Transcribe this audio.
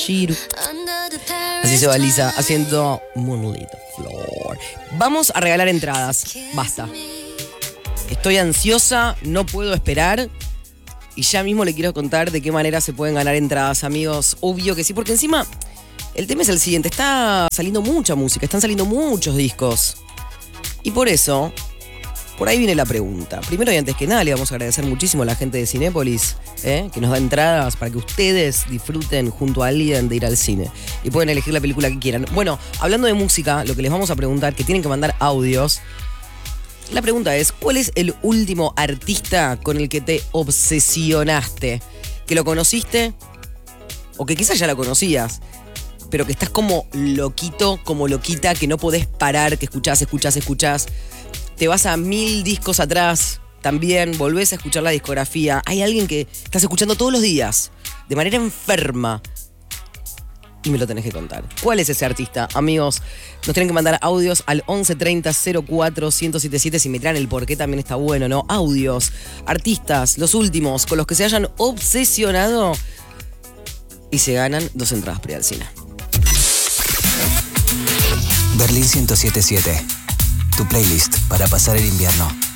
Shiru. Así se va Lisa haciendo Moonlit Floor. Vamos a regalar entradas. Basta. Estoy ansiosa, no puedo esperar. Y ya mismo le quiero contar de qué manera se pueden ganar entradas, amigos. Obvio que sí, porque encima el tema es el siguiente. Está saliendo mucha música, están saliendo muchos discos. Y por eso, por ahí viene la pregunta. Primero y antes que nada, le vamos a agradecer muchísimo a la gente de Cinépolis, que nos da entradas para que ustedes disfruten junto a alguien de ir al cine. Y pueden elegir la película que quieran. Bueno, hablando de música, lo que les vamos a preguntar, que tienen que mandar audios. La pregunta es, ¿cuál es el último artista con el que te obsesionaste? ¿Que lo conociste? O que quizás ya lo conocías, pero que estás como loquito, como loquita, que no podés parar, que escuchás. Te vas a 1000 discos atrás, también volvés a escuchar la discografía. Hay alguien que estás escuchando todos los días, de manera enferma. Y me lo tenés que contar. ¿Cuál es ese artista? Amigos, nos tienen que mandar audios al 11 30 04 1077. Si me traen el porqué también está bueno, ¿no? Audios, artistas, los últimos, con los que se hayan obsesionado. Y se ganan 2 entradas para ir al cine. Berlín 107.7. Tu playlist para pasar el invierno.